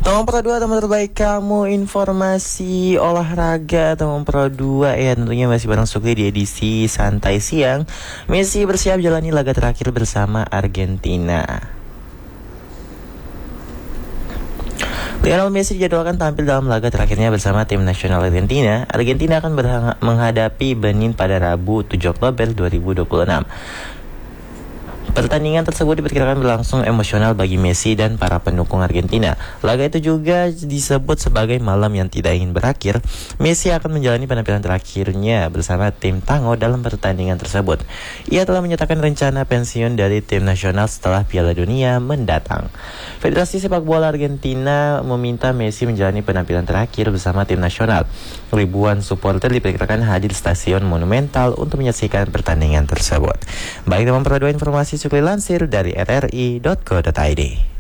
Teman Pro 2, teman terbaik kamu, informasi olahraga Teman Pro 2 ya, tentunya masih bareng Sukri di edisi Santai Siang. Messi bersiap jalani laga terakhir bersama Argentina. Lionel Messi dijadwalkan tampil dalam laga terakhirnya bersama tim nasional Argentina. Argentina akan menghadapi Benin pada Rabu 7 Oktober 2026. Pertandingan tersebut diperkirakan berlangsung emosional bagi Messi dan para pendukung Argentina. Laga itu juga disebut sebagai malam yang tidak ingin berakhir. Messi akan menjalani penampilan terakhirnya bersama tim Tango dalam pertandingan tersebut. Ia telah menyatakan rencana pensiun dari tim nasional setelah Piala Dunia mendatang. Federasi Sepak Bola Argentina meminta Messi menjalani penampilan terakhir bersama tim nasional. Ribuan supporter diperkirakan hadir di Stadion Monumental untuk menyaksikan pertandingan tersebut. Baik teman Pro 2, informasi Sukri lansir dari rri.co.id.